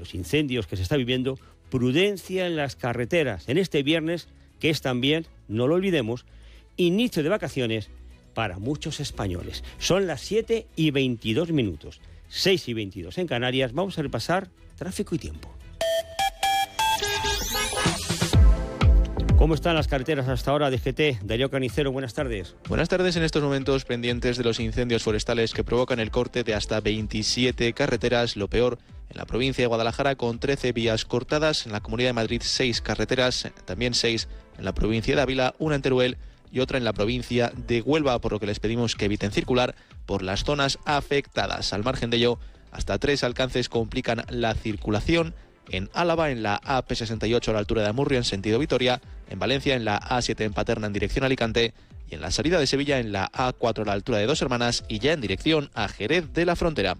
los incendios que se está viviendo, prudencia en las carreteras en este viernes, que es también, no lo olvidemos, inicio de vacaciones para muchos españoles. Son las 7:22, 6:22 en Canarias. Vamos a repasar tráfico y tiempo. ¿Cómo están las carreteras hasta ahora, DGT? Darío Canicero, buenas tardes. Buenas tardes. En estos momentos pendientes de los incendios forestales que provocan el corte de hasta 27 carreteras. Lo peor en la provincia de Guadalajara, con 13 vías cortadas. En la Comunidad de Madrid, 6 carreteras, también 6 en la provincia de Ávila, una en Teruel y otra en la provincia de Huelva, por lo que les pedimos que eviten circular por las zonas afectadas. Al margen de ello, hasta 3 alcances complican la circulación. En Álava, en la AP68 a la altura de Amurrio en sentido Vitoria, en Valencia, en la A7 en Paterna en dirección Alicante, y en la salida de Sevilla en la A4 a la altura de Dos Hermanas y ya en dirección a Jerez de la Frontera.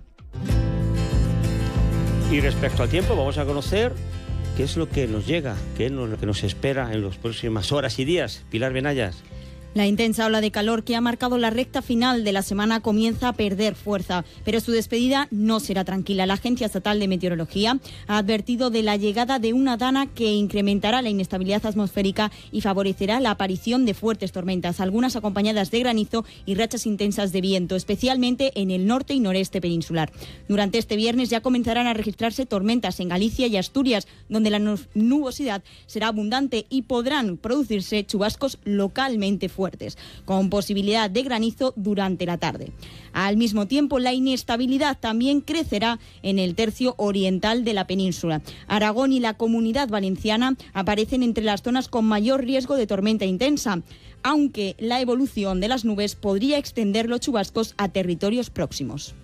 Y respecto al tiempo, vamos a conocer qué es lo que nos llega, qué es lo que nos espera en las próximas horas y días. Pilar Benayas. La intensa ola de calor que ha marcado la recta final de la semana comienza a perder fuerza, pero su despedida no será tranquila. La Agencia Estatal de Meteorología ha advertido de la llegada de una dana que incrementará la inestabilidad atmosférica y favorecerá la aparición de fuertes tormentas, algunas acompañadas de granizo y rachas intensas de viento, especialmente en el norte y noreste peninsular. Durante este viernes ya comenzarán a registrarse tormentas en Galicia y Asturias, donde la nubosidad será abundante y podrán producirse chubascos localmente fuertes, con posibilidad de granizo durante la tarde. Al mismo tiempo, la inestabilidad también crecerá en el tercio oriental de la península. Aragón y la Comunidad Valenciana aparecen entre las zonas con mayor riesgo de tormenta intensa, aunque la evolución de las nubes podría extender los chubascos a territorios próximos.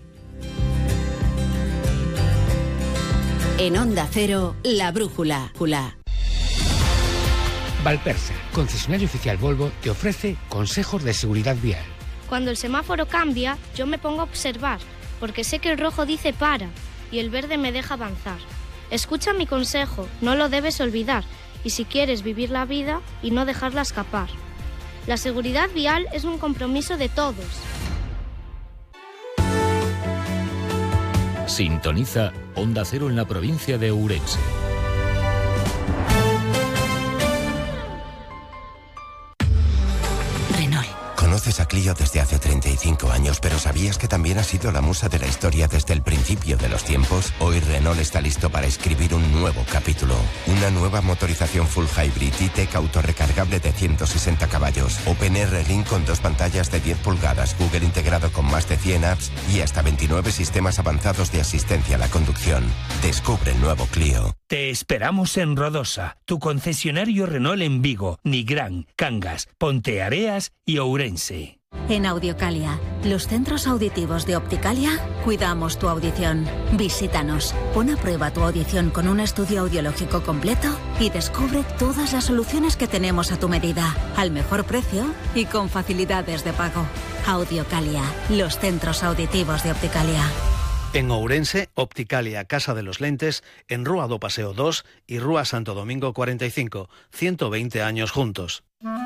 En Onda Cero, La Brújula. Valpersa, concesionario oficial Volvo, te ofrece consejos de seguridad vial. Cuando el semáforo cambia, yo me pongo a observar, porque sé que el rojo dice para y el verde me deja avanzar. Escucha mi consejo, no lo debes olvidar, y si quieres vivir la vida y no dejarla escapar. La seguridad vial es un compromiso de todos. Sintoniza Onda Cero en la provincia de Ourense. Conoces a Clio desde hace 35 años, pero ¿sabías que también ha sido la musa de la historia desde el principio de los tiempos? Hoy Renault está listo para escribir un nuevo capítulo. Una nueva motorización full hybrid E-Tech autorrecargable de 160 caballos. OpenR Link con 2 pantallas de 10 pulgadas, Google integrado con más de 100 apps y hasta 29 sistemas avanzados de asistencia a la conducción. Descubre el nuevo Clio. Te esperamos en Rodosa, tu concesionario Renault en Vigo, Nigrán, Cangas, Ponteareas y Ourense. En Audiocalia, los centros auditivos de Opticalia, cuidamos tu audición. Visítanos, pon a prueba tu audición con un estudio audiológico completo y descubre todas las soluciones que tenemos a tu medida, al mejor precio y con facilidades de pago. Audiocalia, los centros auditivos de Opticalia. En Ourense, Opticalia Casa de los Lentes, en Rúa do Paseo 2 y Rúa Santo Domingo 45, 120 años juntos.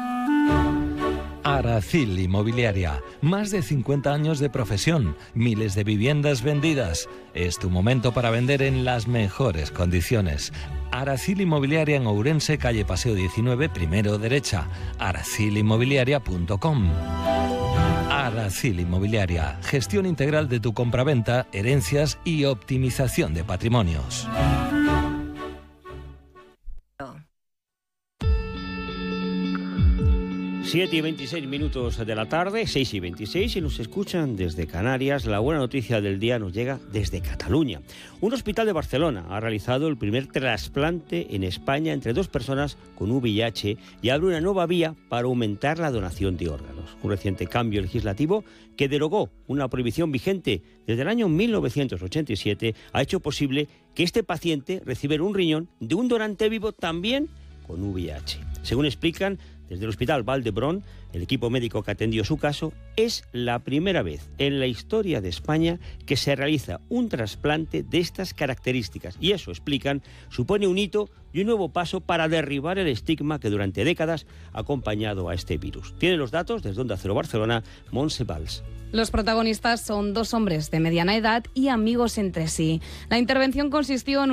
Aracil Inmobiliaria, más de 50 años de profesión, miles de viviendas vendidas. Es tu momento para vender en las mejores condiciones. Aracil Inmobiliaria en Ourense, calle Paseo 19, primero derecha, aracilinmobiliaria.com. Aracil Inmobiliaria, gestión integral de tu compraventa, herencias y optimización de patrimonios. 7:26 de la tarde, 6:26, y nos escuchan desde Canarias. La buena noticia del día nos llega desde Cataluña. Un hospital de Barcelona ha realizado el primer trasplante en España entre 2 personas con VIH y abre una nueva vía para aumentar la donación de órganos. Un reciente cambio legislativo que derogó una prohibición vigente desde el año 1987 ha hecho posible que este paciente recibiera un riñón de un donante vivo también con VIH. Según explican desde el Hospital Vall d'Hebron, el equipo médico que atendió su caso, es la primera vez en la historia de España que se realiza un trasplante de estas características. Y eso, explican, supone un hito y un nuevo paso para derribar el estigma que durante décadas ha acompañado a este virus. Tiene los datos desde Onda Cero Barcelona, Montse Valls. Los protagonistas son 2 hombres de mediana edad y amigos entre sí. La intervención consistió en